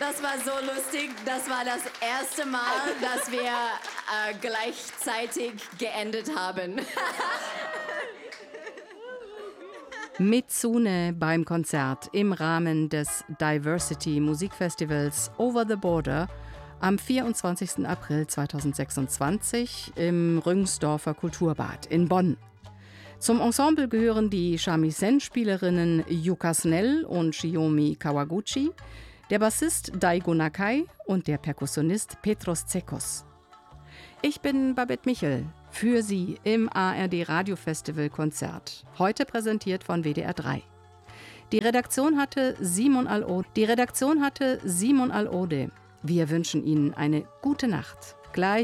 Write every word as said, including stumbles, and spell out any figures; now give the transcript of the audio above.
das war so lustig. Das war das erste Mal, dass wir äh, gleichzeitig geendet haben. Mitsune beim Konzert im Rahmen des Diversity Musikfestivals Over the Border am vierundzwanzigsten April zweitausendsechsundzwanzig im Rüngsdorfer Kulturbad in Bonn. Zum Ensemble gehören die Shamisen-Spielerinnen Yuka Snell und Shiomi Kawaguchi, der Bassist Daigo Nakai und der Perkussionist Petros Tsekos. Ich bin Babette Michel, für Sie im A R D Radiofestival Konzert, heute präsentiert von W D R drei. Die Redaktion hatte Simon Al-Ode. Die Redaktion hatte Simon Al-Ode. Wir wünschen Ihnen eine gute Nacht. Gleich